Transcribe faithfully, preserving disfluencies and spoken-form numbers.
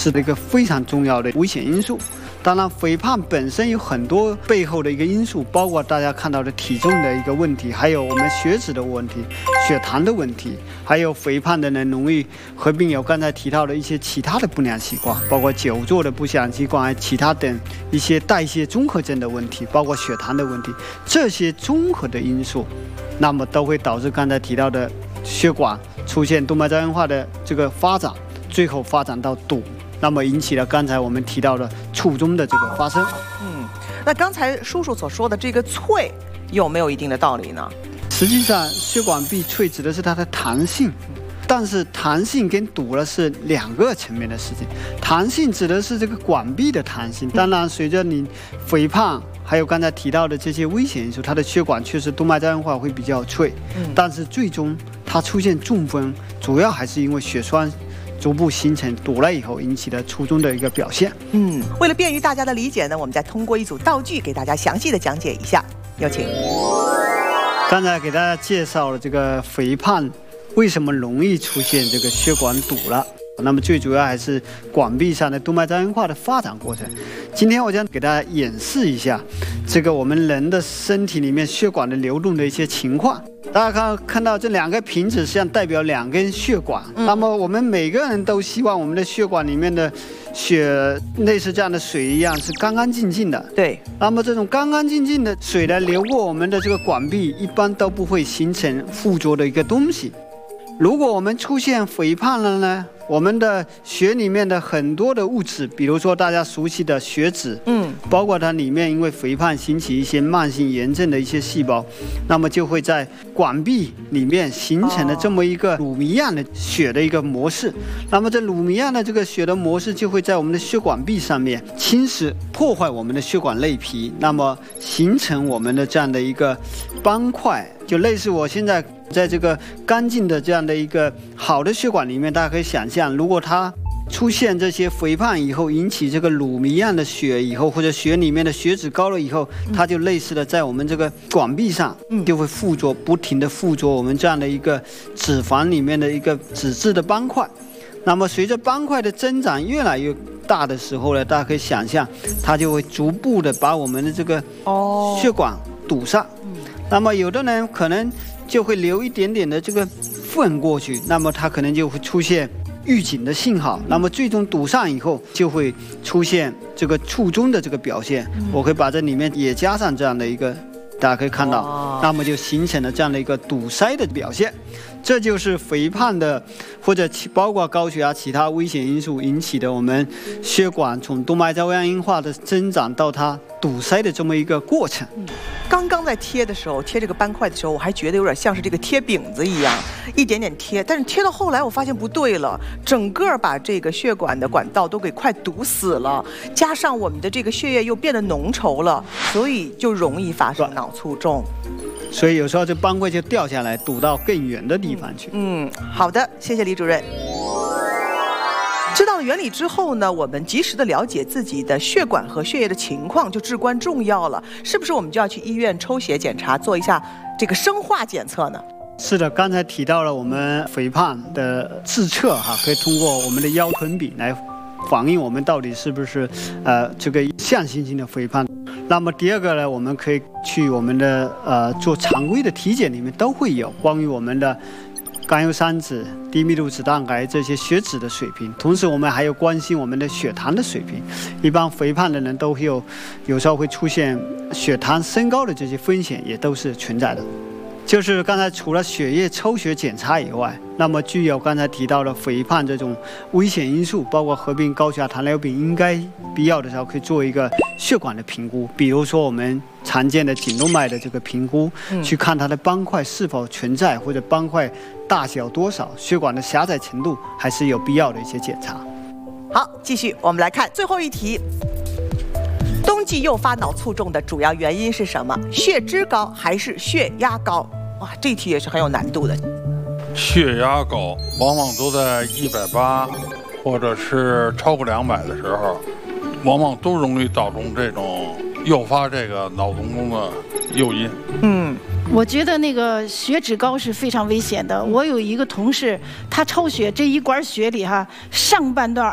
是一个非常重要的危险因素。当然，肥胖本身有很多背后的一个因素，包括大家看到的体重的一个问题，还有我们血脂的问题、血糖的问题，还有肥胖的人容易合并有刚才提到的一些其他的不良习惯，包括久坐的不良习惯，其他等一些代谢综合症的问题，包括血糖的问题，这些综合的因素，那么都会导致刚才提到的血管出现动脉粥样化的这个发展，最后发展到堵。那么引起了刚才我们提到的卒中的这个发生。 嗯，那刚才叔叔所说的这个脆有没有一定的道理呢？ 实际上，血管壁脆指的是它的弹性，但是弹性跟堵了是两个层面的事情。弹性指的是这个管壁的弹性，当然随着你肥胖，还有刚才提到的这些危险因素，它的血管确实动脉粥样化会比较脆，嗯、但是最终它出现中风，主要还是因为血栓逐步形成堵了以后引起的卒中的一个表现。 嗯，为了便于大家的理解呢，我们再通过一组道具给大家详细的讲解一下，有请。 刚才给大家介绍了这个肥胖为什么容易出现这个血管堵了，那么最主要还是管壁上的动脉粥样化的发展过程。今天我将给大家演示一下这个我们人的身体里面血管的流动的一些情况。大家看看到这两个瓶子实际上代表两根血管，嗯、那么我们每个人都希望我们的血管里面的血类似这样的水一样是干干净净的。对。那么这种干干净净的水呢，流过我们的这个管壁，一般都不会形成附着的一个东西。如果我们出现肥胖了呢，我们的血里面的很多的物质，比如说大家熟悉的血脂，嗯，包括它里面因为肥胖引起一些慢性炎症的一些细胞，那么就会在管壁里面形成了这么一个乳糜样的血的一个模式。那么这乳糜样的这个血的模式就会在我们的血管壁上面侵蚀、破坏我们的血管内皮，那么形成我们的这样的一个斑块，就类似我现在在这个干净的这样的一个好的血管里面，大家可以想象，如果它出现这些肥胖以后，引起这个乳糜样的血以后，或者血里面的血脂高了以后，它就类似的在我们这个管壁上就会附着，不停的附着我们这样的一个脂肪里面的一个脂质的斑块。那么随着斑块的增长越来越大的时候呢，大家可以想象，它就会逐步的把我们的这个血管堵上。那么有的人可能就会流一点点的这个粪过去，那么它可能就会出现预警的信号，那么最终堵上以后就会出现这个卒中的这个表现。我可以把这里面也加上这样的一个，大家可以看到，那么就形成了这样的一个堵塞的表现。这就是肥胖的或者包括高血压其他危险因素引起的我们血管从动脉粥样硬化的增长到它堵塞的这么一个过程。 嗯，刚刚在贴的时候，贴这个斑块的时候，我还觉得有点像是这个贴饼子一样，一点点贴。但是贴到后来，我发现不对了，整个把这个血管的管道都给快堵死了，加上我们的这个血液又变得浓稠了，所以就容易发生脑卒中。 所以有时候这斑块就掉下来，堵到更远的地方去。 嗯，好的，谢谢李主任。知道了原理之后呢，我们及时的了解自己的血管和血液的情况就至关重要了。是不是我们就要去医院抽血检查，做一下这个生化检测呢？ 是的，刚才提到了我们肥胖的自测哈，可以通过我们的腰臀比来反映我们到底是不是呃这个向心性的肥胖。那么第二个呢，我们可以去我们的呃做常规的体检里面都会有关于我们的甘油三酯、低密度脂蛋白这些血脂的水平，同时我们还有关心我们的血糖的水平。一般肥胖的人都会有，有时候会出现血糖升高的这些风险也都是存在的。就是刚才除了血液抽血检查以外，那么具有刚才提到的肥胖这种危险因素，包括合并高血压、糖尿病，应该必要的时候可以做一个血管的评估，比如说我们常见的颈动脉的这个评估，嗯、去看它的斑块是否存在，或者斑块大小多少，血管的狭窄程度，还是有必要的一些检查。 好，继续我们来看最后一题。冬季诱发脑卒中的主要原因是什么？血脂高还是血压高？哇，这题也是很有难度的。 血压高往往都在一百八，或者是超过两百的时候，往往都容易导致这种诱发这个脑卒中的诱因。 嗯。我觉得那个血脂高是非常危险的。我有一个同事，他抽血这一管血里哈，上半段